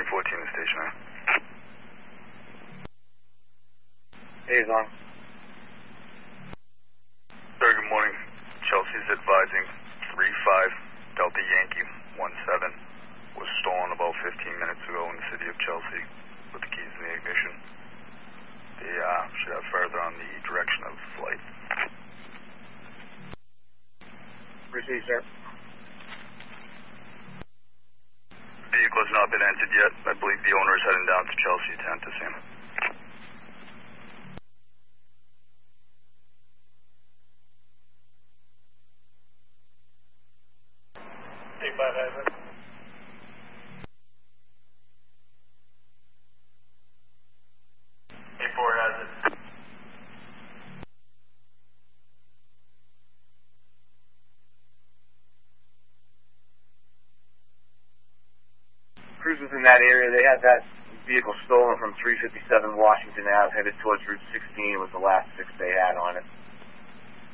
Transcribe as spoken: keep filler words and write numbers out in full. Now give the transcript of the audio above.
nine fourteen is stationary. Hey, on. Sir, good morning. Chelsea's advising three five Delta Yankee one seven was stolen about fifteen minutes ago in the city of Chelsea with the keys in the ignition. They uh, should have further on the direction of flight. Received, sir. Vehicle has not been entered yet. I believe the owner is heading down to Chelsea to enter him. eight five has it. eight four has it. Cruisers in that area, they had that vehicle stolen from three fifty-seven Washington Avenue, headed towards Route sixteen, was the last fix they had on it.